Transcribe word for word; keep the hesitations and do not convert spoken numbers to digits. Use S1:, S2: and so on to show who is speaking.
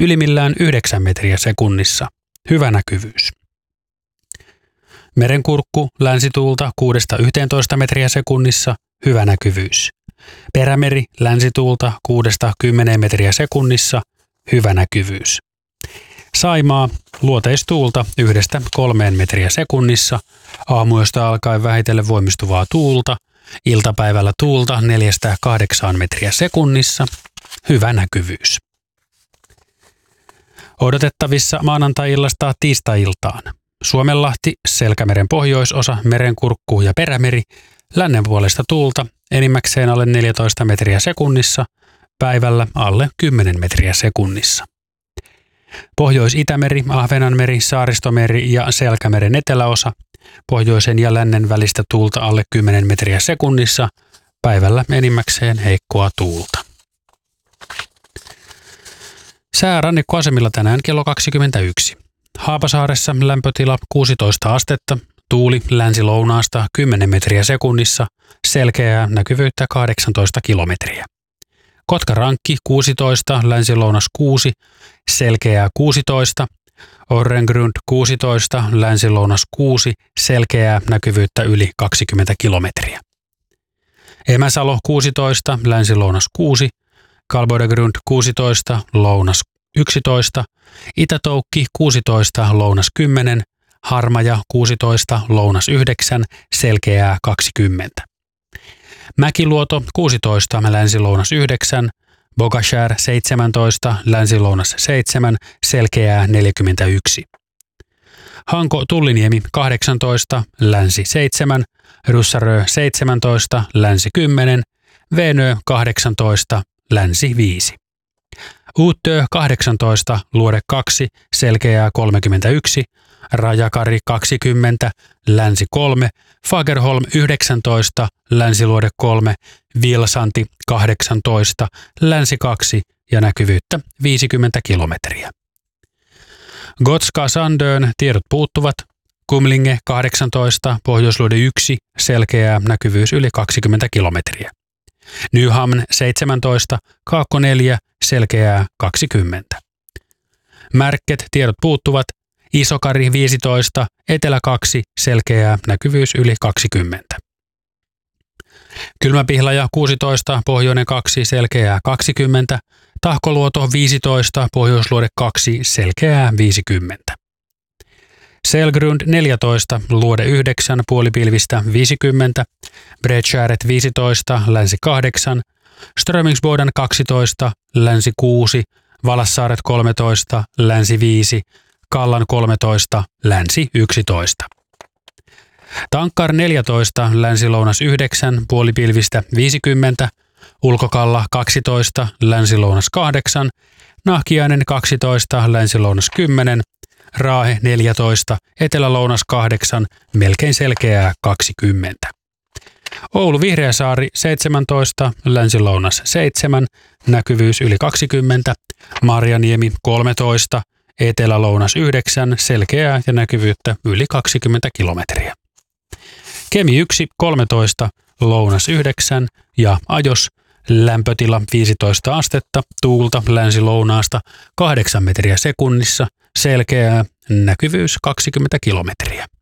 S1: ylimmillään yhdeksän metriä sekunnissa, hyvä näkyvyys. Merenkurkku länsituulta kuudesta yhteentoista metriä sekunnissa, hyvä näkyvyys. Perämeri länsituulta kuudesta kymmeneen metriä sekunnissa, hyvä näkyvyys. Saimaa luoteistuulta yhdestä kolmeen metriä sekunnissa, aamuyöstä alkaen vähitellen voimistuvaa tuulta, iltapäivällä tuulta neljästä kahdeksaan metriä sekunnissa, hyvä näkyvyys. Odotettavissa maanantai-illasta tiistai-iltaan. Suomenlahti, Selkämeren pohjoisosa, Merenkurkku ja Perämeri, lännen puolesta tuulta, enimmäkseen alle neljätoista metriä sekunnissa, päivällä alle kymmenen metriä sekunnissa. Pohjois-Itämeri, Ahvenanmeri, Saaristomeri ja Selkämeren eteläosa, pohjoisen ja lännen välistä tuulta alle kymmenen metriä sekunnissa, päivällä enimmäkseen heikkoa tuulta. Sää rannikkoasemilla tänään kello kaksikymmentäyksi. Haapasaaressa lämpötila kuusitoista astetta, tuuli länsi-lounaasta kymmenen metriä sekunnissa, selkeää näkyvyyttä kahdeksantoista kilometriä. Kotkarankki kuusitoista, länsi-lounas kuusi, selkeää kuusitoista, Orrengrund kuusitoista, länsi-lounas kuusi, selkeää näkyvyyttä yli kaksikymmentä kilometriä. Emäsalo kuusitoista, länsi-lounas kuusi, Kalbodegrund kuusitoista, lounas yksitoista, Itätoukki kuusitoista, lounas kymmenen, Harmaja kuusitoista, lounas yhdeksän, selkeää kaksikymmentä. Mäkiluoto kuusitoista, länsi-lounas yhdeksän, Bogashär seitsemäntoista, länsi-lounas seitsemän, selkeää neljäkymmentäyksi. Hanko Tulliniemi kahdeksantoista, länsi seitsemän, Ryssarö seitsemäntoista, länsi kymmenen, Venö kahdeksantoista, länsi viisi. Uutö kahdeksantoista, luode kaksi, selkeää kolmekymmentäyksi, Rajakari kaksikymmentä, länsi kolme, Fagerholm yhdeksäntoista, länsiluode kolme, Vilsanti kahdeksantoista, länsi kaksi ja näkyvyyttä viisikymmentä kilometriä. Gotska Sandön tiedot puuttuvat, Kumlinge kahdeksantoista, pohjoisluode yksi, selkeää näkyvyys yli kaksikymmentä kilometriä. Nyhamn seitsemäntoista, Kaakko neljä, selkeää kaksikymmentä. Märket tiedot puuttuvat, Isokari viisitoista, Etelä kaksi, selkeää näkyvyys yli kaksikymmentä. Kylmäpihlaja kuusitoista, pohjoinen kaksi, selkeää kaksikymmentä, Tahkoluoto viisitoista, pohjoisluode kaksi, selkeää viisikymmentä. Selgrund neljätoista, luode yhdeksän, puolipilvistä viisikymmentä, Bredskäret viisitoista, länsi kahdeksan, Strömingsboden kaksitoista, länsi kuusi, Valassaaret kolmetoista, länsi viisi, Kallan kolmetoista, länsi yksitoista. Tankkar neljätoista, länsi-lounas yhdeksän, puolipilvistä viisikymmentä, Ulkokalla kaksitoista, länsi-lounas kahdeksan, Nahkiainen kaksitoista, länsi-lounas kymmenen, Raahe neljätoista, etelä-lounas kahdeksan, melkein selkeää kaksikymmentä. Oulu Vihreäsaari seitsemäntoista, länsi-lounas seitsemän, näkyvyys yli kaksikymmentä, Marjaniemi kolmetoista, etelä-lounas yhdeksän, selkeää ja näkyvyyttä yli kaksikymmentä kilometriä. Kemi yksi, kolmetoista, lounas yhdeksän ja Ajos, lämpötila viisitoista astetta, tuulta länsi-lounaasta kahdeksan metriä sekunnissa, selkeää, näkyvyys kaksikymmentä kilometriä.